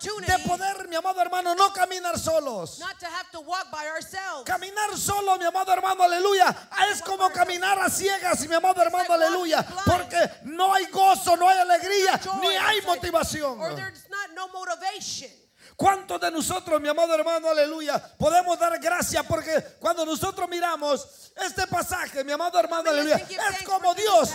opportunity de poder, mi amado hermano, no caminar solos. not to have to walk by ourselves. Caminar solo, mi amado hermano, aleluya, es como caminar a ciegas, mi amado hermano, aleluya, porque no hay gozo, no hay alegría, ni hay motivación. Or there's no motivation. ¿Cuántos de nosotros, mi amado hermano, aleluya, podemos dar gracias? Porque cuando nosotros miramos este pasaje, mi amado hermano, aleluya, es como Dios